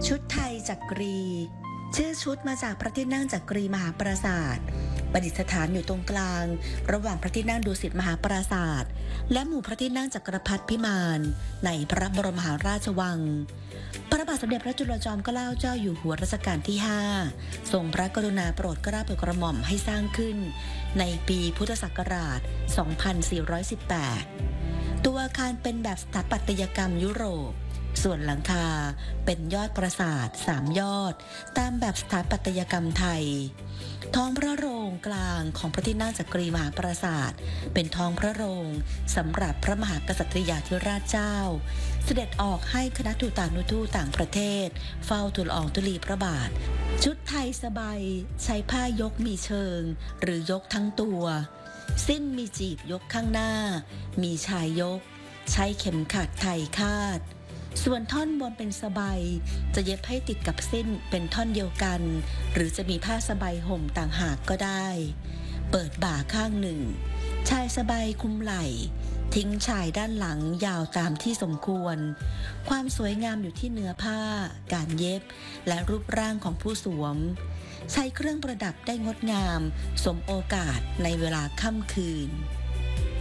ชุดไทยจักรีชื่อชุดมาจากพระที่นั่งจักรีมหาปราสาทประดิษฐานอยู่ตรงกลางระหว่างพระที่นั่งดุสิตมหาปราสาทและหมู่พระที่นั่งจักรพรรดิพิมานในพระบรมมหาราชวังพระบาทสมเด็จพระจุลจอมเกล้าเจ้าอยู่หัวรัชกาลที่5ทรงพระกรุณาโปรดเกล้าโปรดกระหม่อมให้สร้างขึ้นในปีพุทธศักราช 2418 ตัวอาคารเป็นแบบสถาปัตยกรรมยุโรปส่วนหลังคาเป็นยอดปราสาท3ยอดตามแบบสถาปัตยกรรมไทยท้องพระโรงกลางของพระที่นั่งจักรีมหาปราสาทเป็นท้องพระโรงสำหรับพระมหากษัตริยาธิราชเจ้าเสด็จออกให้คณะทูตานุทูตต่างประเทศเฝ้าทูลอองธุลีพระบาทชุดไทยสบายใช้ผ้ายกมีเชิงหรือยกทั้งตัวสิ้นมีจีบยกข้างหน้ามีชายยกใช้เข็มขัดไทยคาดส่วนท่อนบนเป็นสบายจะเย็บให้ติดกับสิ้นเป็นท่อนเดียวกันหรือจะมีผ้าสบายห่มต่างหากก็ได้เปิดบ่าข้างหนึ่งชายสบายคลุมไหล่ทิ้งชายด้านหลังยาวตามที่สมควรความสวยงามอยู่ที่เนื้อผ้าการเย็บและรูปร่างของผู้สวมใช้เครื่องประดับได้งดงามสมโอกาสในเวลาค่ำคืน